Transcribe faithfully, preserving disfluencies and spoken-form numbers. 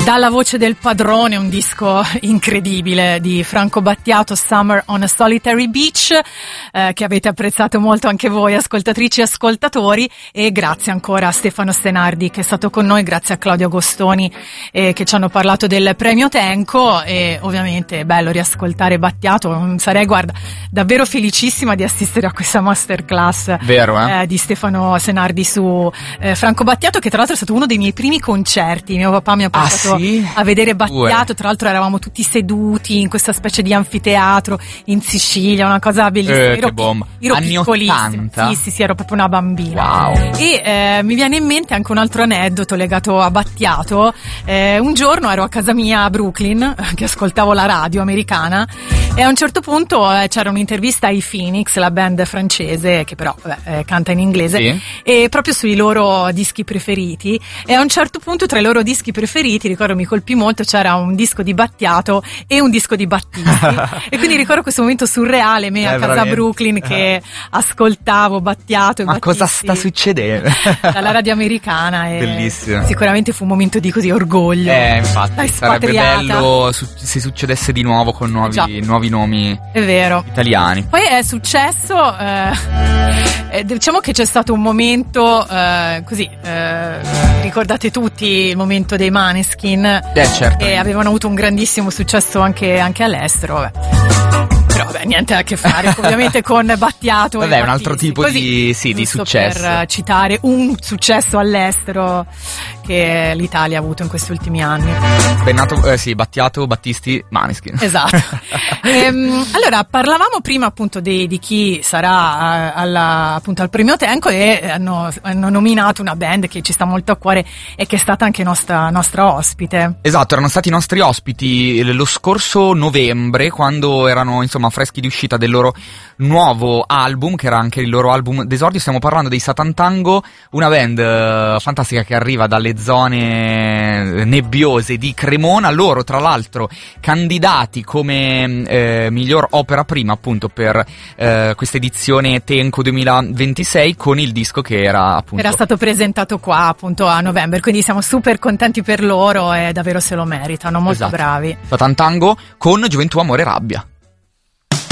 Dalla voce del padrone, un disco incredibile di Franco Battiato, Summer on a Solitary Beach, eh, che avete apprezzato molto anche voi, ascoltatrici e ascoltatori, e grazie ancora a Stefano Stenardi che è stato con noi, grazie a Claudio Agostoni eh, che ci hanno parlato del premio Tenco, e ovviamente è bello riascoltare Battiato. Sarei, guarda, davvero felicissima di assistere a questa masterclass Vero, eh? Eh, di Stefano Stenardi su eh, Franco Battiato, che tra l'altro è stato uno dei miei primi concerti. Mio papà mi ha portato Ah, sì? a vedere Battiato, Ue. tra l'altro eravamo tutti seduti in questa specie di anfiteatro in Sicilia, una cosa bellissima. Eh, ero che bomba. ero Anni piccolissima. ottanta? Sì, sì, sì, ero proprio una bambina. Wow. E eh, mi viene in mente anche un altro aneddoto legato a Battiato. Eh, un giorno ero a casa mia a Brooklyn, che ascoltavo la radio americana, e a un certo punto eh, c'era un'intervista ai Phoenix, la band francese che però vabbè, eh, canta in inglese, Sì. e proprio sui loro dischi preferiti, e a un certo punto tra i loro dischi preferiti, ricordo mi colpì molto, c'era un disco di Battiato e un disco di Battisti e quindi ricordo questo momento surreale, me Eh, a casa veramente. a Brooklyn che ascoltavo Battiato e Ma Battisti cosa sta succedendo? dalla radio americana, e Bellissimo. sicuramente fu un momento di così orgoglio. Eh, infatti, Dai, sarebbe spatriata. bello su- se succedesse di nuovo con Già. nuovi, nuovi nomi È vero. italiani. Poi è successo, eh, eh, diciamo che c'è stato un momento eh, così, eh, ricordate tutti il momento dei Maneskin, Eh, certo. e avevano avuto un grandissimo successo anche, anche all'estero, vabbè. Però vabbè, niente a che fare ovviamente con Battiato. Vabbè, e un altro Battisti. tipo Così, di- sì, di giusto successo. per citare un successo all'estero che l'Italia ha avuto in questi ultimi anni. Bennato, eh, sì, Battiato, Battisti, Maneskin. Esatto. Ehm, allora, parlavamo prima appunto di, di chi sarà eh, alla, appunto al premio Tenco, e hanno, hanno nominato una band che ci sta molto a cuore e che è stata anche nostra, nostra ospite. Esatto, erano stati i nostri ospiti lo scorso novembre, quando erano insomma freschi di uscita del loro nuovo album, che era anche il loro album d'esordio. Stiamo parlando dei Satan Tango, una band eh, fantastica che arriva dalle zone nebbiose di Cremona. Loro tra l'altro candidati come eh, miglior opera prima appunto per eh, questa edizione Tenco duemilaventisei, con il disco che era appunto Era stato presentato qua appunto a novembre, quindi siamo super contenti per loro e davvero se lo meritano, molto Esatto. bravi. Satan Tango con Gioventù, Amore, Rabbia.